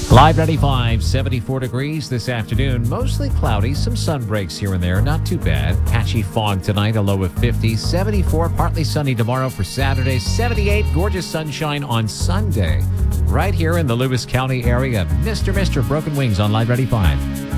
Live 95, 74 degrees this afternoon. Mostly cloudy, some sun breaks here and there. Not too bad. Patchy fog tonight, a low of 50. 74, partly sunny tomorrow for Saturday. 78, gorgeous sunshine on Sunday. Right here in the Lewis County area. Mr. Broken Wings on Live 95.